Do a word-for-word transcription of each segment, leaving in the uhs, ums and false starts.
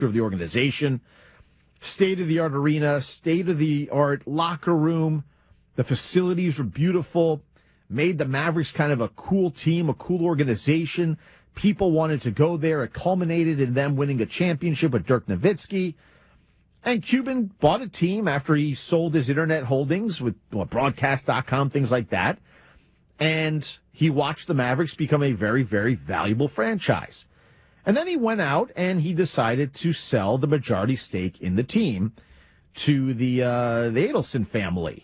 of the organization. State-of-the-art arena, state-of-the-art locker room. The facilities were beautiful. Made the Mavericks kind of a cool team, a cool organization. People wanted to go there. It culminated in them winning a championship with Dirk Nowitzki. And Cuban bought a team after he sold his internet holdings with what, broadcast dot com, things like that. And he watched the Mavericks become a very, very valuable franchise. And then he went out and he decided to sell the majority stake in the team to the uh, the Adelson family.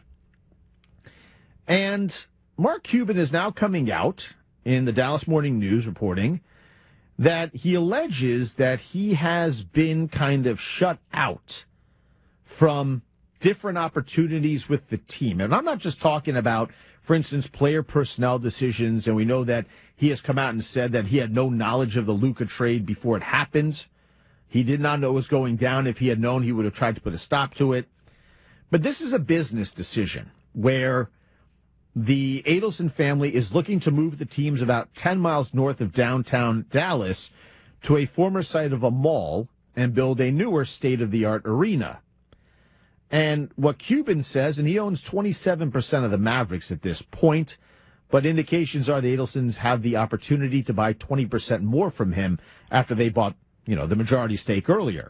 And Mark Cuban is now coming out in the Dallas Morning News reporting that he alleges that he has been kind of shut out from different opportunities with the team. And I'm not just talking about, for instance, player personnel decisions, and we know that he has come out and said that he had no knowledge of the Luka trade before it happened. He did not know it was going down. If he had known, he would have tried to put a stop to it. But this is a business decision where the Adelson family is looking to move the teams about ten miles north of downtown Dallas to a former site of a mall and build a newer state-of-the-art arena. And what Cuban says, and he owns twenty-seven percent of the Mavericks at this point, but indications are the Adelsons have the opportunity to buy twenty percent more from him after they bought, you know, the majority stake earlier.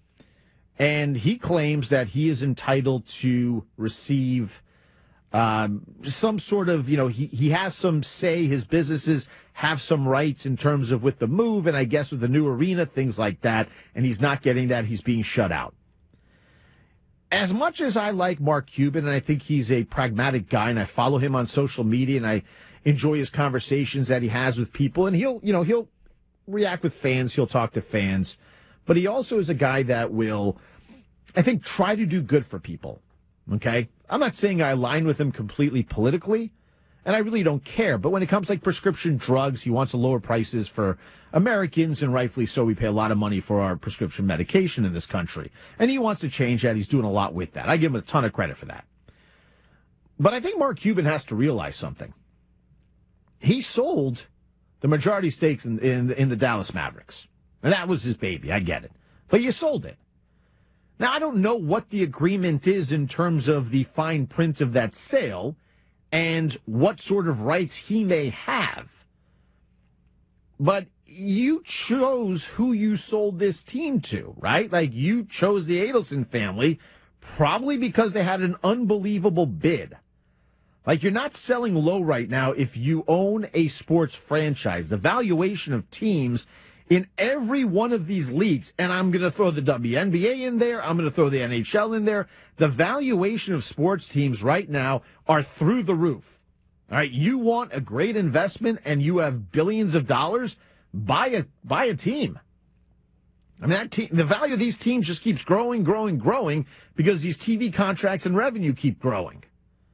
And he claims that he is entitled to receive Um, some sort of, you know, he, he has some say, his businesses have some rights in terms of with the move, and I guess with the new arena, things like that, and he's not getting that, he's being shut out. As much as I like Mark Cuban, and I think he's a pragmatic guy, and I follow him on social media, and I enjoy his conversations that he has with people, and he'll, you know, he'll react with fans, he'll talk to fans, but he also is a guy that will, I think, try to do good for people, okay? I'm not saying I align with him completely politically, and I really don't care. But when it comes to like prescription drugs, he wants to lower prices for Americans, and rightfully so. We pay a lot of money for our prescription medication in this country. And he wants to change that. He's doing a lot with that. I give him a ton of credit for that. But I think Mark Cuban has to realize something. He sold the majority stakes in, in, in the Dallas Mavericks. And that was his baby. I get it. But you sold it. Now, I don't know what the agreement is in terms of the fine print of that sale and what sort of rights he may have. But you chose who you sold this team to, right? Like, you chose the Adelson family probably because they had an unbelievable bid. Like, you're not selling low right now if you own a sports franchise. The valuation of teams in every one of these leagues, and I'm going to throw the W N B A in there, I'm going to throw the N H L in there, the valuation of sports teams right now are through the roof. All right, you want a great investment and you have billions of dollars, buy a buy a team. I mean, that te- the value of these teams just keeps growing, growing, growing because these T V contracts and revenue keep growing.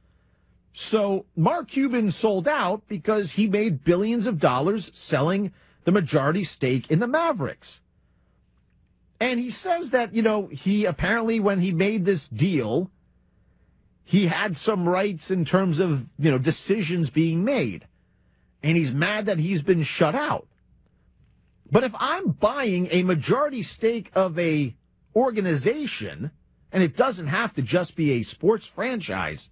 So Mark Cuban sold out because he made billions of dollars selling the majority stake in the Mavericks. And he says that, you know, he apparently, when he made this deal, he had some rights in terms of, you know, decisions being made. And he's mad that he's been shut out. But if I'm buying a majority stake of a organization, and it doesn't have to just be a sports franchise,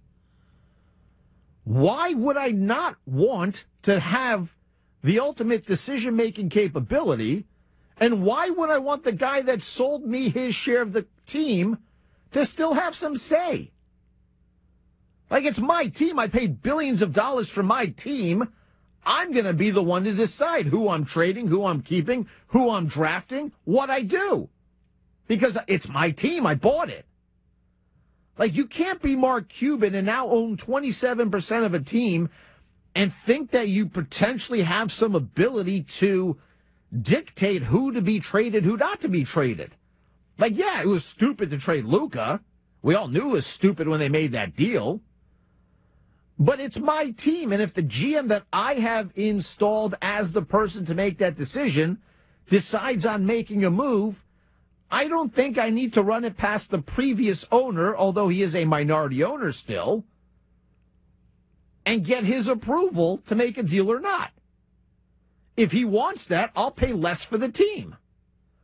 why would I not want to have the ultimate decision-making capability, and why would I want the guy that sold me his share of the team to still have some say? Like, it's my team. I paid billions of dollars for my team. I'm going to be the one to decide who I'm trading, who I'm keeping, who I'm drafting, what I do. Because it's my team. I bought it. Like, you can't be Mark Cuban and now own twenty-seven percent of a team and think that you potentially have some ability to dictate who to be traded, who not to be traded. Like, yeah, it was stupid to trade Luka. We all knew it was stupid when they made that deal. But it's my team, and if the G M that I have installed as the person to make that decision decides on making a move, I don't think I need to run it past the previous owner, although he is a minority owner still, and get his approval to make a deal or not. If he wants that, I'll pay less for the team.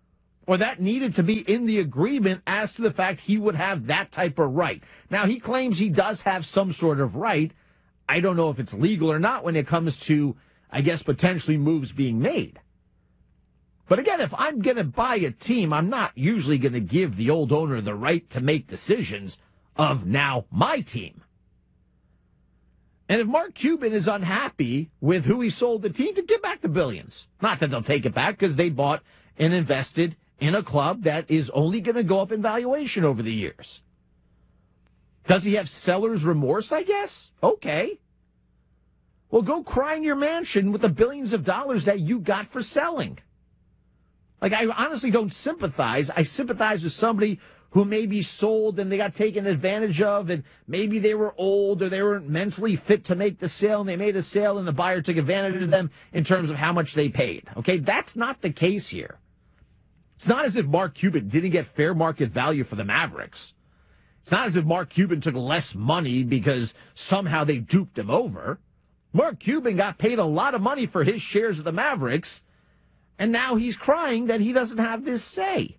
or that needed to be in the agreement as to the fact he would have that type of right. Now, he claims he does have some sort of right. I don't know if it's legal or not when it comes to, I guess, potentially moves being made. But again, if I'm going to buy a team, I'm not usually going to give the old owner the right to make decisions of now my team. And if Mark Cuban is unhappy with who he sold the team to, give back the billions. Not that they'll take it back because they bought and invested in a club that is only going to go up in valuation over the years. Does he have seller's remorse, I guess? Okay. Well, go cry in your mansion with the billions of dollars that you got for selling. Like, I honestly don't sympathize. I sympathize with somebody who maybe sold and they got taken advantage of, and maybe they were old or they weren't mentally fit to make the sale, and they made a sale and the buyer took advantage of them in terms of how much they paid. Okay, that's not the case here. It's not as if Mark Cuban didn't get fair market value for the Mavericks. It's not as if Mark Cuban took less money because somehow they duped him over. Mark Cuban got paid a lot of money for his shares of the Mavericks, and now he's crying that he doesn't have this say.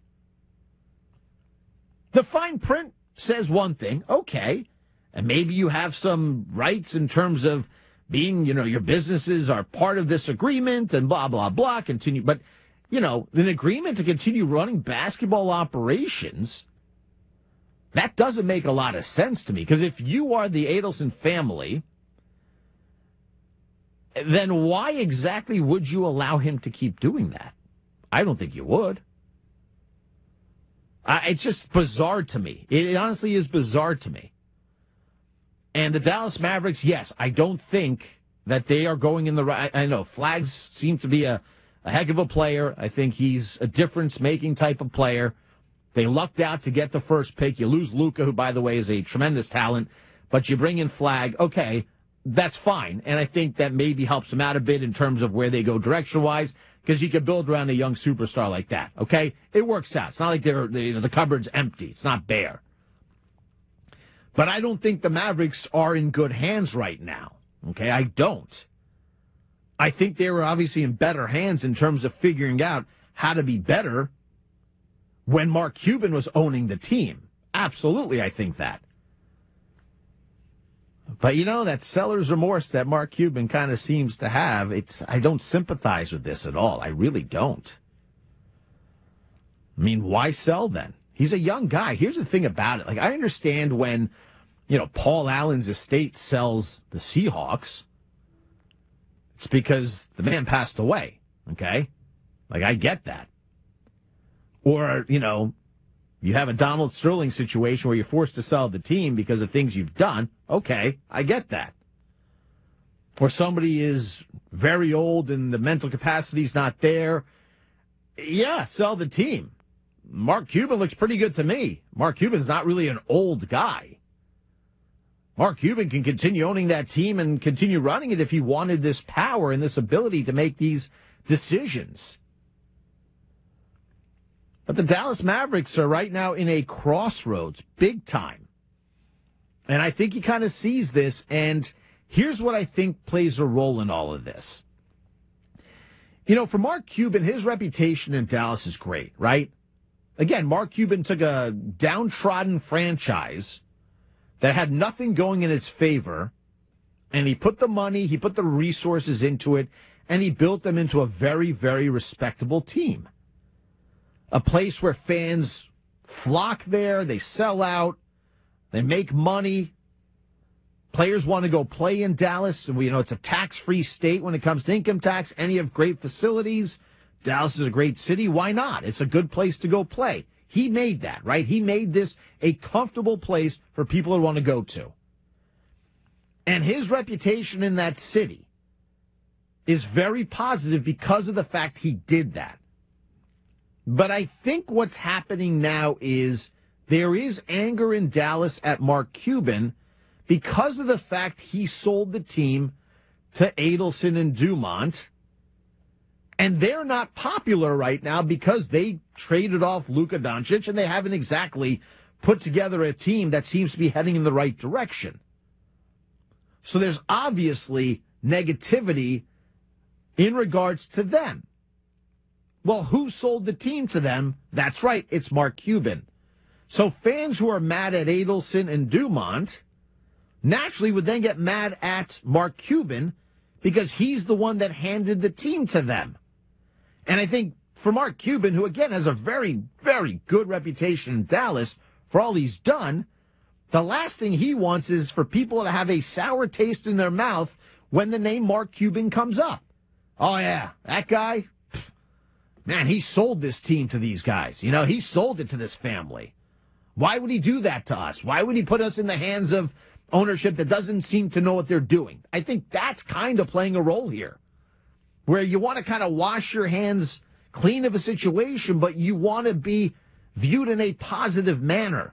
The fine print says one thing, okay, and maybe you have some rights in terms of being, you know, your businesses are part of this agreement and blah, blah, blah, continue. But, you know, an agreement to continue running basketball operations, that doesn't make a lot of sense to me. Because if you are the Adelson family, then why exactly would you allow him to keep doing that? I don't think you would. Uh, it's just bizarre to me. It, it honestly is bizarre to me. And the Dallas Mavericks, yes, I don't think that they are going in the right. I know Flags seems to be a, a heck of a player. I think he's a difference-making type of player. They lucked out to get the first pick. You lose Luka, who, by the way, is a tremendous talent, but you bring in Flag. Okay, that's fine. And I think that maybe helps them out a bit in terms of where they go direction-wise, because you can build around a young superstar like that, okay? It works out. It's not like they're, you know, the cupboard's empty. It's not bare. But I don't think the Mavericks are in good hands right now, okay? I don't. I think they were obviously in better hands in terms of figuring out how to be better when Mark Cuban was owning the team. Absolutely, I think that. But, you know, that seller's remorse that Mark Cuban kind of seems to have, it's I don't sympathize with this at all. I really don't. I mean, why sell then? He's a young guy. Here's the thing about it. Like, I understand when, you know, Paul Allen's estate sells the Seahawks, it's because the man passed away, okay? Like, I get that. Or, you know, you have a Donald Sterling situation where you're forced to sell the team because of things you've done. Okay, I get that. Or somebody is very old and the mental capacity's not there. Yeah, sell the team. Mark Cuban looks pretty good to me. Mark Cuban's not really an old guy. Mark Cuban can continue owning that team and continue running it if he wanted this power and this ability to make these decisions. But the Dallas Mavericks are right now in a crossroads, big time. And I think he kind of sees this, and here's what I think plays a role in all of this. You know, for Mark Cuban, his reputation in Dallas is great, right? Again, Mark Cuban took a downtrodden franchise that had nothing going in its favor, and he put the money, he put the resources into it, and he built them into a very, very respectable team. A place where fans flock there, they sell out, they make money. Players want to go play in Dallas. You know, it's a tax-free state when it comes to income tax, and you have great facilities. Dallas is a great city. Why not? It's a good place to go play. He made that, right? He made this a comfortable place for people to want to go to. And his reputation in that city is very positive because of the fact he did that. But I think what's happening now is there is anger in Dallas at Mark Cuban because of the fact he sold the team to Adelson and Dumont. And they're not popular right now because they traded off Luka Doncic and they haven't exactly put together a team that seems to be heading in the right direction. So there's obviously negativity in regards to them. Well, who sold the team to them? That's right, it's Mark Cuban. So fans who are mad at Adelson and Dumont naturally would then get mad at Mark Cuban because he's the one that handed the team to them. And I think for Mark Cuban, who again has a very, very good reputation in Dallas for all he's done, the last thing he wants is for people to have a sour taste in their mouth when the name Mark Cuban comes up. Oh, yeah, that guy, pff, man, he sold this team to these guys. You know, he sold it to this family. Why would he do that to us? Why would he put us in the hands of ownership that doesn't seem to know what they're doing? I think that's kind of playing a role here, where you want to kind of wash your hands clean of a situation, but you want to be viewed in a positive manner.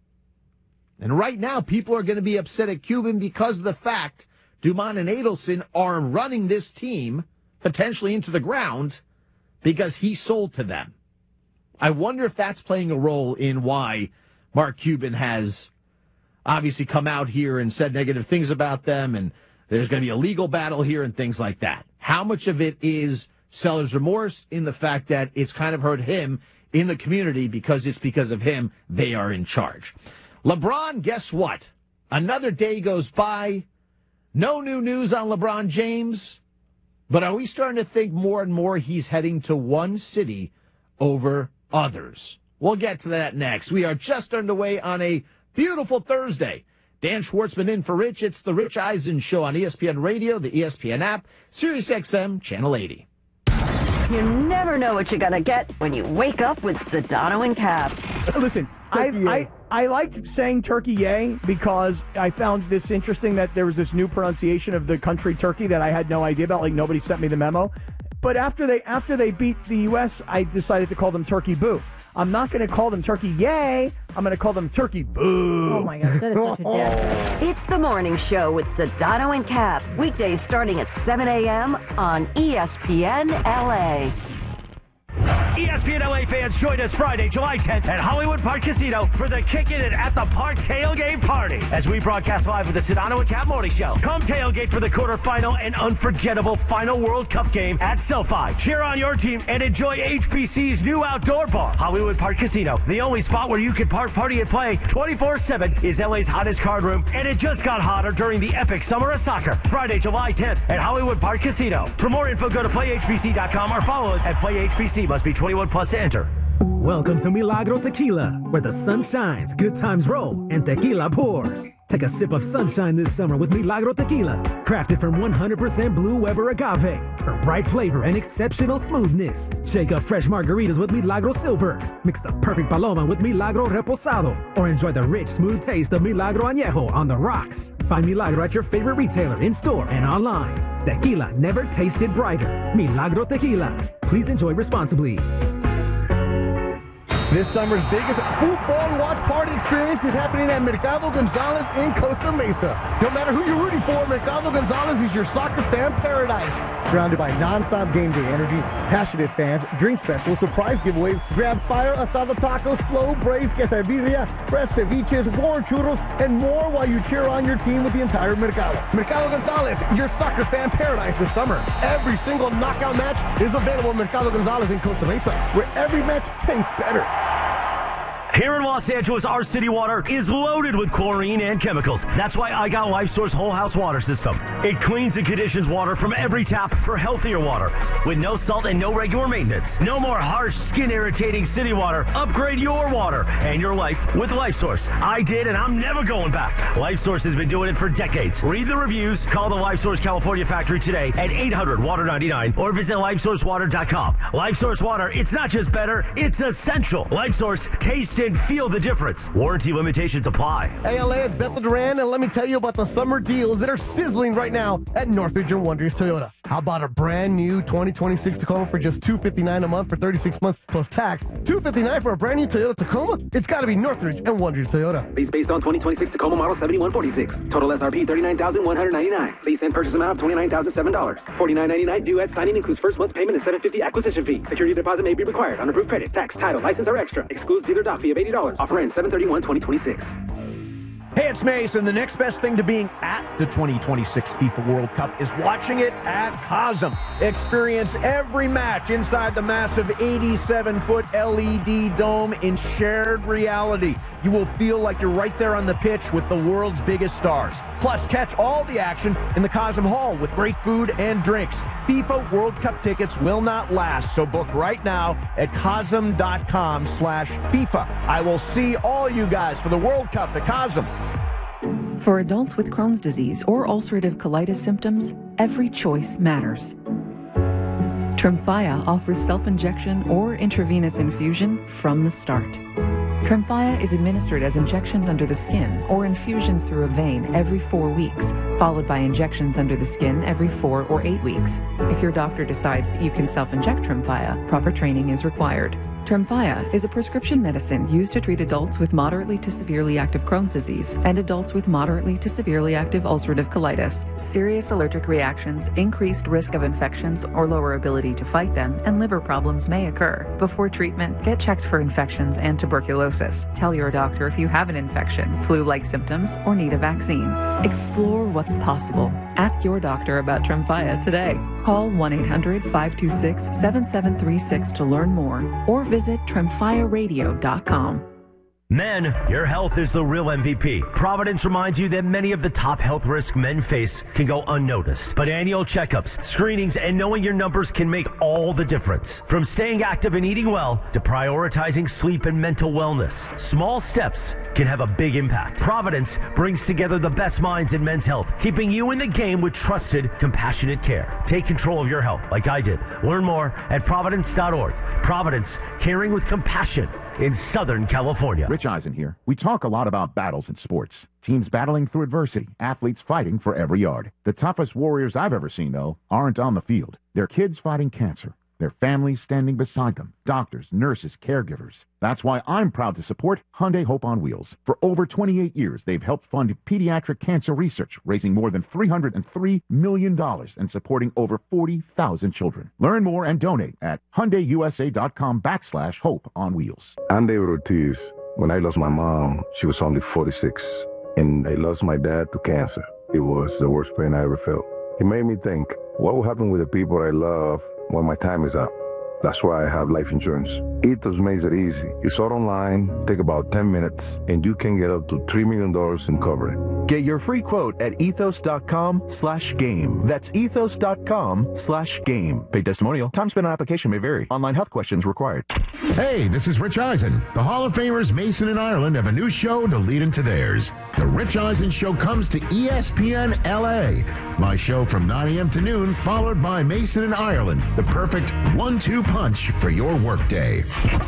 And right now, people are going to be upset at Cuban because of the fact Dumont and Adelson are running this team potentially into the ground because he sold to them. I wonder if that's playing a role in why Mark Cuban has obviously come out here and said negative things about them, and there's going to be a legal battle here and things like that. How much of it is seller's remorse in the fact that it's kind of hurt him in the community because it's because of him they are in charge? LeBron, guess what? Another day goes by. No new news on LeBron James. But are we starting to think more and more he's heading to one city over others? We'll get to that next. We are just underway on a beautiful Thursday. Dan Schwartzman in for Rich. It's the Rich Eisen Show on E S P N Radio, the E S P N app, Sirius X M, Channel eighty. You never know what you're going to get when you wake up with Sedano and Cap. Listen, I, I I liked saying Turkey Yay because I found this interesting that there was this new pronunciation of the country Turkey that I had no idea about. Like, nobody sent me the memo. But after they after they beat the U S, I decided to call them Turkey Boo. I'm not going to call them Turkey Yay. I'm going to call them Turkey Boo. Oh, my God. That is such a dad. It's the morning show with Sedano and Cap. Weekdays starting at seven a.m. on E S P N L A. E S P N L A fans, join us Friday, July tenth at Hollywood Park Casino for the Kickin' It at the Park tailgate party as we broadcast live with the Sedano and Cap Morning Show. Come tailgate for the quarterfinal and unforgettable final World Cup game at SoFi. Cheer on your team and enjoy H P C's new outdoor bar. Hollywood Park Casino, the only spot where you can park, party, and play twenty-four seven, is L A's hottest card room, and it just got hotter during the epic Summer of Soccer. Friday, July tenth at Hollywood Park Casino. For more info, go to play H B C dot com or follow us at play H B C. Must be twenty-one plus to enter. Welcome to Milagro Tequila, where the sun shines, good times roll, and tequila pours. Take a sip of sunshine this summer with Milagro Tequila, crafted from one hundred percent Blue Weber agave for bright flavor and exceptional smoothness. Shake up fresh margaritas with Milagro Silver. Mix the perfect paloma with Milagro Reposado, or enjoy the rich, smooth taste of Milagro Añejo on the rocks. Find Milagro at your favorite retailer, in-store, and online. Tequila never tasted brighter. Milagro Tequila. Please enjoy responsibly. This summer's biggest football watch party experience is happening at Mercado Gonzalez in Costa Mesa. No matter who you're rooting for, Mercado Gonzalez is your soccer fan paradise. Surrounded by non-stop game day energy, passionate fans, drink specials, surprise giveaways, grab fire asada tacos, slow braised quesadilla, fresh ceviches, warm churros, and more while you cheer on your team with the entire Mercado. Mercado Gonzalez, your soccer fan paradise this summer. Every single knockout match is available at Mercado Gonzalez in Costa Mesa, where every match tastes better. Here in Los Angeles, our city water is loaded with chlorine and chemicals. That's why I got LifeSource Whole House Water System. It cleans and conditions water from every tap for healthier water with no salt and no regular maintenance. No more harsh, skin-irritating city water. Upgrade your water and your life with LifeSource. I did, and I'm never going back. LifeSource has been doing it for decades. Read the reviews. Call the LifeSource California factory today at eight hundred water ninety-nine or visit life source water dot com. LifeSource Water, it's not just better, it's essential. LifeSource, taste and feel the difference. Warranty limitations apply. Hey, L A, it's Bethel Duran, and let me tell you about the summer deals that are sizzling right now at Northridge and Wonders Toyota. How about a brand new twenty twenty-six Tacoma for just two hundred fifty-nine dollars a month for thirty-six months plus tax? two hundred fifty-nine dollars for a brand new Toyota Tacoma? It's got to be Northridge and Wonders Toyota. Lease based on twenty twenty-six Tacoma model seventy-one forty-six. Total S R P thirty-nine thousand one hundred ninety-nine dollars. Lease and purchase amount of twenty-nine thousand seven dollars. forty-nine ninety-nine due at signing, includes first month's payment and seven hundred fifty dollars acquisition fee. Security deposit may be required on approved credit. Tax, title, license are extra. Excludes dealer doc fee of eighty dollars. Offer ends seven thirty-one twenty twenty-six. Hey, it's Mason. The next best thing to being at the twenty twenty-six FIFA World Cup is watching it at Cosm. Experience every match inside the massive eighty-seven foot L E D dome in shared reality. You will feel like you're right there on the pitch with the world's biggest stars. Plus, catch all the action in the Cosm Hall with great food and drinks. FIFA World Cup tickets will not last, so book right now at cosm.com slash FIFA. I will see all you guys for the World Cup at Cosm. For adults with Crohn's disease or ulcerative colitis symptoms, every choice matters. Tremfya offers self-injection or intravenous infusion from the start. Tremfya is administered as injections under the skin or infusions through a vein every four weeks, followed by injections under the skin every four or eight weeks. If your doctor decides that you can self-inject Tremfya, proper training is required. Tremfya is a prescription medicine used to treat adults with moderately to severely active Crohn's disease and adults with moderately to severely active ulcerative colitis. Serious allergic reactions, increased risk of infections or lower ability to fight them, and liver problems may occur. Before treatment, get checked for infections and tuberculosis. Tell your doctor if you have an infection, flu-like symptoms, or need a vaccine. Explore what's possible. Ask your doctor about Tremfya today. Call one eight hundred five two six seven seven three six to learn more or visit tremfya radio dot com. Men, your health is the real M V P. Providence reminds you that many of the top health risks men face can go unnoticed. But annual checkups, screenings, and knowing your numbers can make all the difference. From staying active and eating well to prioritizing sleep and mental wellness, small steps can have a big impact. Providence brings together the best minds in men's health, keeping you in the game with trusted, compassionate care. Take control of your health like I did. Learn more at providence dot org. Providence, caring with compassion in Southern California. Rich Eisen here. We talk a lot about battles in sports. Teams battling through adversity, athletes fighting for every yard. The toughest warriors I've ever seen, though, aren't on the field. They're kids fighting cancer. Their families standing beside them. Doctors, nurses, caregivers. That's why I'm proud to support Hyundai Hope on Wheels. For over twenty-eight years, they've helped fund pediatric cancer research, raising more than three hundred three million dollars and supporting over forty thousand children. Learn more and donate at Hyundai U S A dot com backslash hope on wheels. I'm David Ortiz. When I lost my mom, she was only forty-six, and I lost my dad to cancer. It was the worst pain I ever felt. It made me think, what will happen with the people I love when my time is up? That's why I have life insurance. Ethos makes it easy. You start online, take about ten minutes, and you can get up to three million dollars in coverage. Get your free quote at ethos.com slash game. That's ethos.com slash game. Paid testimonial. Time spent on application may vary. Online health questions required. Hey, this is Rich Eisen. The Hall of Famers Mason and Ireland have a new show to lead into theirs. The Rich Eisen Show comes to E S P N L A. My show from nine a.m. to noon, followed by Mason and Ireland. The perfect one two punch for your workday.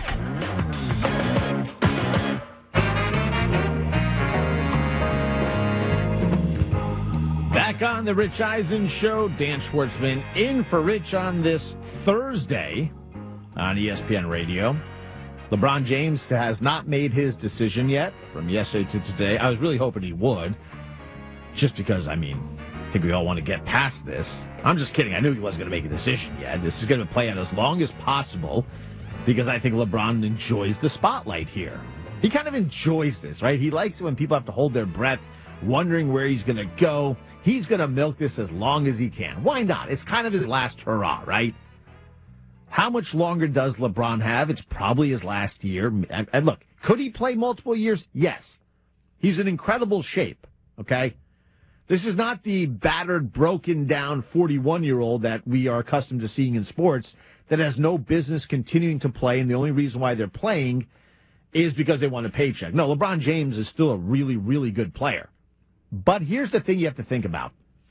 Back on the Rich Eisen Show, Dan Schwartzman in for Rich on this Thursday on E S P N Radio. LeBron James has not made his decision yet from yesterday to today. I was really hoping he would, just because, I mean, I think we all want to get past this. I'm just kidding. I knew he wasn't going to make a decision yet. This is going to play out as long as possible because I think LeBron enjoys the spotlight here. He kind of enjoys this, right? He likes it when people have to hold their breath, wondering where he's going to go. He's going to milk this as long as he can. Why not? It's kind of his last hurrah, right? How much longer does LeBron have? It's probably his last year. And, and look, could he play multiple years? Yes. He's in incredible shape, okay? This is not the battered, broken down forty-one-year-old that we are accustomed to seeing in sports that has no business continuing to play, and the only reason why they're playing is because they want a paycheck. No, LeBron James is still a really, really good player. But here's the thing you have to think about.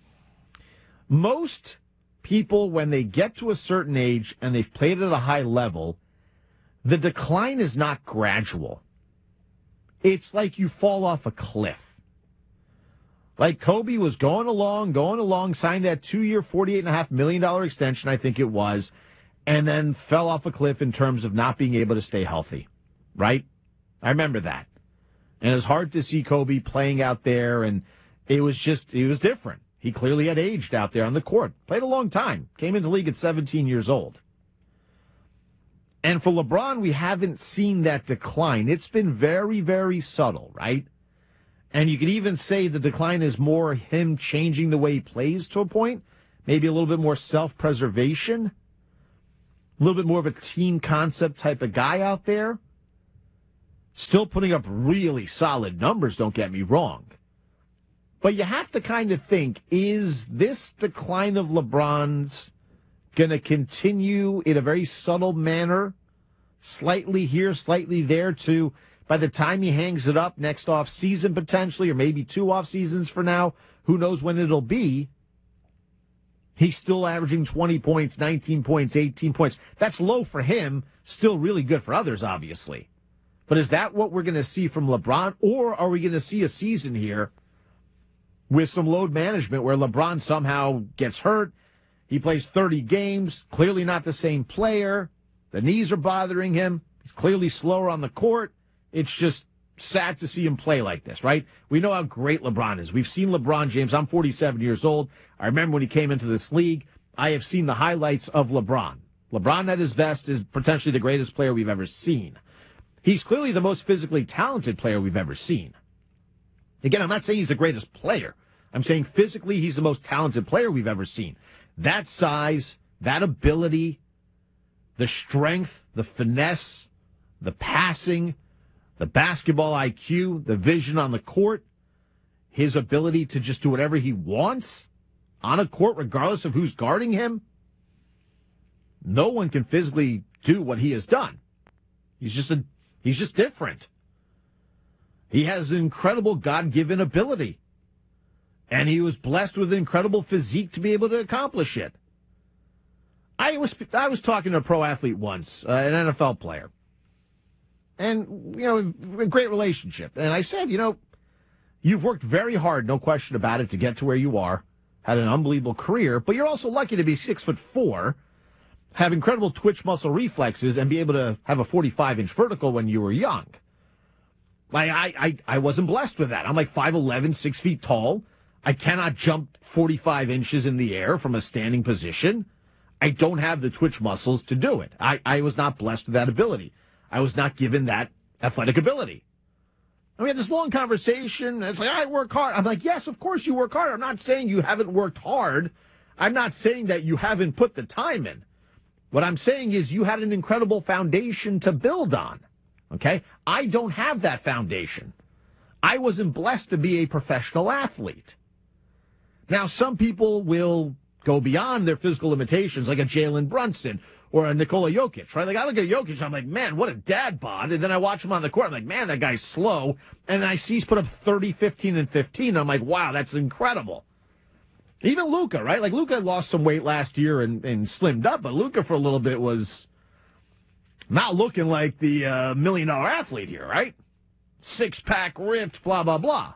Most people, when they get to a certain age and they've played at a high level, the decline is not gradual. It's like you fall off a cliff. Like Kobe was going along, going along, signed that two-year, forty-eight point five million dollars extension, I think it was, and then fell off a cliff in terms of not being able to stay healthy, right? I remember that. And it was hard to see Kobe playing out there, and it was just, it was different. He clearly had aged out there on the court. Played a long time. Came into the league at seventeen years old. And for LeBron, we haven't seen that decline. It's been very, very subtle, right? And you could even say the decline is more him changing the way he plays to a point, maybe a little bit more self-preservation, a little bit more of a team concept type of guy out there. Still putting up really solid numbers, don't get me wrong. But you have to kind of think, is this decline of LeBron's going to continue in a very subtle manner, slightly here, slightly there, to by the time he hangs it up next off season potentially, or maybe two off seasons for now, who knows when it'll be, he's still averaging twenty points, nineteen points, eighteen points. That's low for him, still really good for others, obviously. But is that what we're going to see from LeBron, or are we going to see a season here with some load management where LeBron somehow gets hurt, he plays thirty games, clearly not the same player, the knees are bothering him, he's clearly slower on the court. It's just sad to see him play like this, right? We know how great LeBron is. We've seen LeBron James. I'm forty-seven years old. I remember when he came into this league, I have seen the highlights of LeBron. LeBron at his best is potentially the greatest player we've ever seen. He's clearly the most physically talented player we've ever seen. Again, I'm not saying he's the greatest player. I'm saying physically he's the most talented player we've ever seen. That size, that ability, the strength, the finesse, the passing, the basketball I Q, the vision on the court, his ability to just do whatever he wants on a court regardless of who's guarding him. No one can physically do what he has done. He's just a He's just different. He has an incredible God-given ability. And he was blessed with an incredible physique to be able to accomplish it. I was I was talking to a pro athlete once, uh, an N F L player. And, you know, a great relationship. And I said, you know, you've worked very hard, no question about it, to get to where you are. Had an unbelievable career. But you're also lucky to be six foot four. Have incredible twitch muscle reflexes, and be able to have a forty-five inch vertical when you were young. Like, I, I, I wasn't blessed with that. I'm like five eleven, six feet tall. I cannot jump forty-five inches in the air from a standing position. I don't have the twitch muscles to do it. I, I was not blessed with that ability. I was not given that athletic ability. And we had this long conversation. And it's like, I work hard. I'm like, yes, of course you work hard. I'm not saying you haven't worked hard. I'm not saying that you haven't put the time in. What I'm saying is you had an incredible foundation to build on, okay? I don't have that foundation. I wasn't blessed to be a professional athlete. Now, some people will go beyond their physical limitations, like a Jalen Brunson or a Nikola Jokic, right? Like, I look at Jokic, I'm like, man, what a dad bod. And then I watch him on the court, I'm like, man, that guy's slow. And then I see he's put up thirty, fifteen, and fifteen. I'm like, wow, that's incredible. Even Luka, right? Like, Luka lost some weight last year and, and slimmed up, but Luka for a little bit was not looking like the uh, million-dollar athlete here, right? Six-pack, ripped, blah, blah, blah.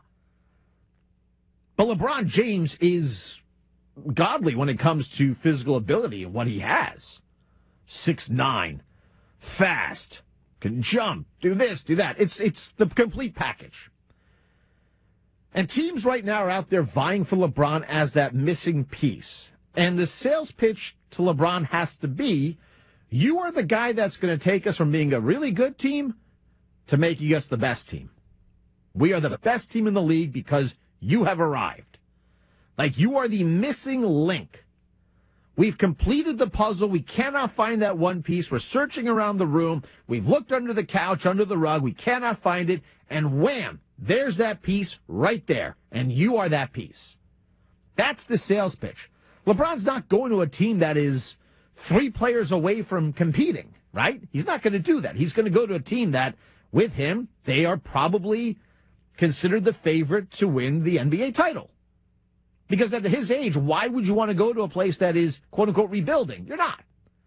But LeBron James is godly when it comes to physical ability and what he has. six nine, fast, can jump, do this, do that. It's, it's the complete package. And teams right now are out there vying for LeBron as that missing piece. And the sales pitch to LeBron has to be, you are the guy that's going to take us from being a really good team to making us the best team. We are the best team in the league because you have arrived. Like, you are the missing link. We've completed the puzzle. We cannot find that one piece. We're searching around the room. We've looked under the couch, under the rug. We cannot find it. And wham! There's that piece right there, and you are that piece. That's the sales pitch. LeBron's not going to a team that is three players away from competing, right? He's not going to do that. He's going to go to a team that, with him, they are probably considered the favorite to win the N B A title. Because at his age, why would you want to go to a place that is, quote-unquote, rebuilding? You're not.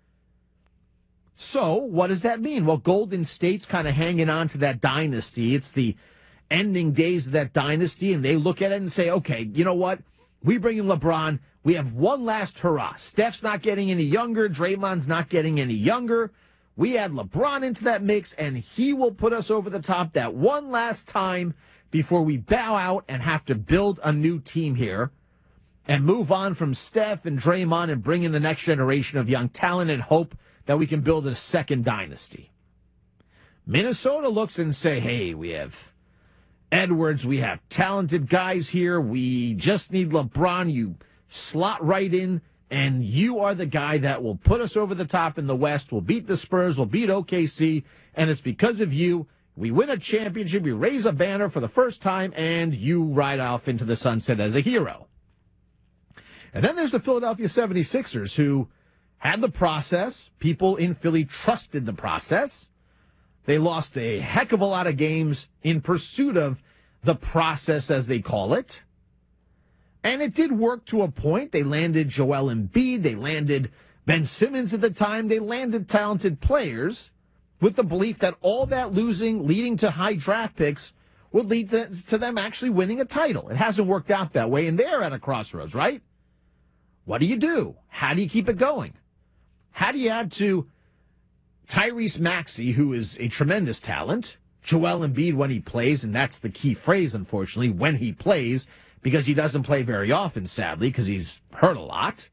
So, what does that mean? Well, Golden State's kind of hanging on to that dynasty. It's the ending days of that dynasty, and they look at it and say, okay, you know what? We bring in LeBron. We have one last hurrah. Steph's not getting any younger. Draymond's not getting any younger. We add LeBron into that mix, and he will put us over the top that one last time before we bow out and have to build a new team here and move on from Steph and Draymond and bring in the next generation of young talent and hope that we can build a second dynasty. Minnesota looks and say, hey, we have Edwards, we have talented guys here. We just need LeBron. You slot right in, and you are the guy that will put us over the top in the West. We'll beat the Spurs. We'll beat O K C, and it's because of you. We win a championship. We raise a banner for the first time, and you ride off into the sunset as a hero. And then there's the Philadelphia seventy-sixers, who had the process. People in Philly trusted the process. They lost a heck of a lot of games in pursuit of the process, as they call it. And it did work to a point. They landed Joel Embiid. They landed Ben Simmons at the time. They landed talented players with the belief that all that losing, leading to high draft picks, would lead to, to them actually winning a title. It hasn't worked out that way, and they're at a crossroads, right? What do you do? How do you keep it going? How do you add to Tyrese Maxey, who is a tremendous talent, Joel Embiid when he plays, and that's the key phrase, unfortunately, when he plays, because he doesn't play very often, sadly, because he's hurt a lot.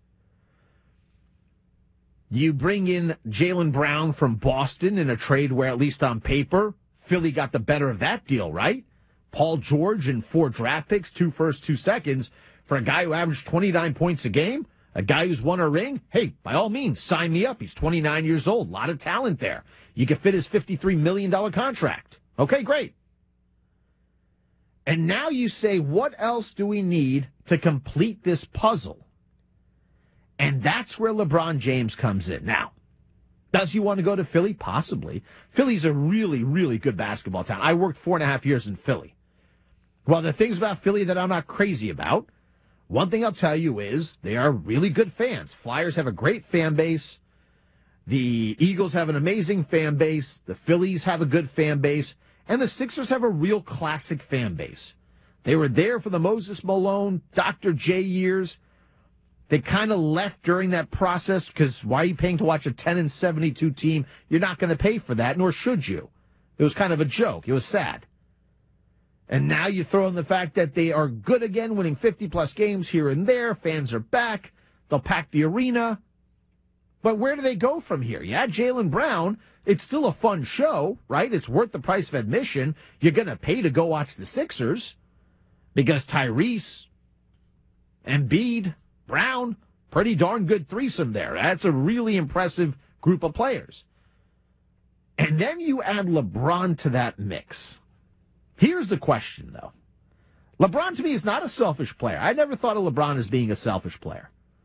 You bring in Jaylen Brown from Boston in a trade where, at least on paper, Philly got the better of that deal, right? Paul George and four draft picks, two first, two seconds, for a guy who averaged twenty-nine points a game. A guy who's won a ring, hey, by all means, sign me up. He's twenty-nine years old. A lot of talent there. You can fit his fifty-three million dollars contract. Okay, great. And now you say, what else do we need to complete this puzzle? And that's where LeBron James comes in. Now, does he want to go to Philly? Possibly. Philly's a really, really good basketball town. I worked four and a half years in Philly. Well, the things about Philly that I'm not crazy about, one thing I'll tell you is they are really good fans. Flyers have a great fan base. The Eagles have an amazing fan base. The Phillies have a good fan base. And the Sixers have a real classic fan base. They were there for the Moses Malone, Doctor J years. They kind of left during that process because why are you paying to watch a ten and seventy-two team? You're not going to pay for that, nor should you. It was kind of a joke. It was sad. And now you throw in the fact that they are good again, winning fifty-plus games here and there. Fans are back. They'll pack the arena. But where do they go from here? Yeah, Jaylen Brown, it's still a fun show, right? It's worth the price of admission. You're going to pay to go watch the Sixers because Tyrese, Embiid, Brown, pretty darn good threesome there. That's a really impressive group of players. And then you add LeBron to that mix. Here's the question, though. LeBron, to me, is not a selfish player. I never thought of LeBron as being a selfish player.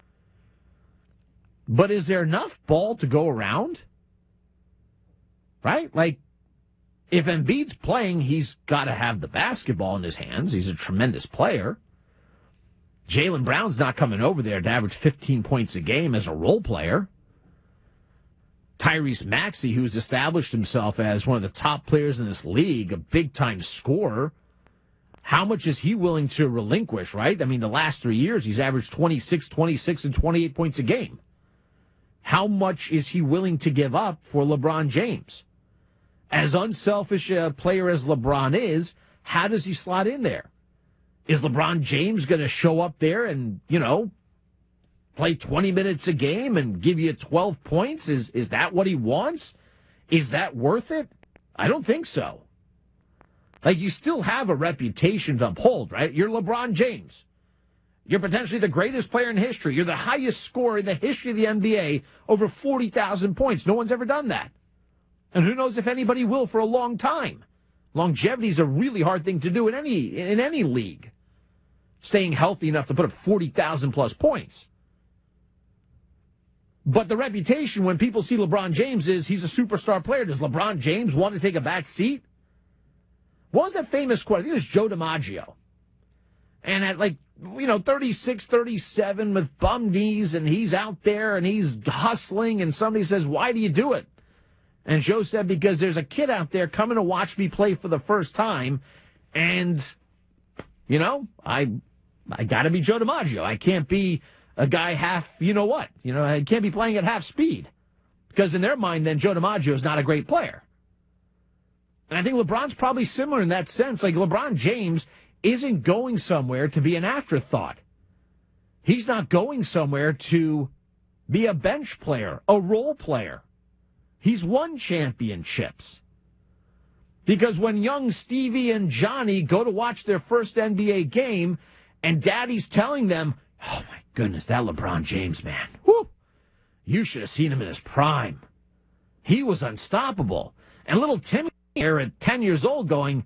But is there enough ball to go around? Right? Like, if Embiid's playing, he's got to have the basketball in his hands. He's a tremendous player. Jaylen Brown's not coming over there to average fifteen points a game as a role player. Tyrese Maxey, who's established himself as one of the top players in this league, a big-time scorer, how much is he willing to relinquish, right? I mean, the last three years, he's averaged twenty-six, twenty-six, and twenty-eight points a game. How much is he willing to give up for LeBron James? As unselfish a player as LeBron is, how does he slot in there? Is LeBron James going to show up there and, you know, play twenty minutes a game and give you twelve points? Is is that what he wants? Is that worth it? I don't think so. Like, you still have a reputation to uphold, right? You're LeBron James. You're potentially the greatest player in history. You're the highest scorer in the history of the N B A, over forty thousand points. No one's ever done that. And who knows if anybody will for a long time. Longevity is a really hard thing to do in any in any league. Staying healthy enough to put up forty thousand plus points. But the reputation when people see LeBron James is he's a superstar player. Does LeBron James want to take a back seat? What was that famous quote? I think it was Joe DiMaggio. And at like, you know, thirty-six, thirty-seven with bum knees, and he's out there and he's hustling, and somebody says, why do you do it? And Joe said, because there's a kid out there coming to watch me play for the first time, and, you know, I I got to be Joe DiMaggio. I can't be a guy half, you know what? You know, I can't be playing at half speed. Because in their mind, then, Joe DiMaggio is not a great player. And I think LeBron's probably similar in that sense. Like, LeBron James isn't going somewhere to be an afterthought. He's not going somewhere to be a bench player, a role player. He's won championships. Because when young Stevie and Johnny go to watch their first N B A game and Daddy's telling them, oh, my goodness, that LeBron James, man, whoo, you should have seen him in his prime. He was unstoppable. And little Timmy here at ten years old going,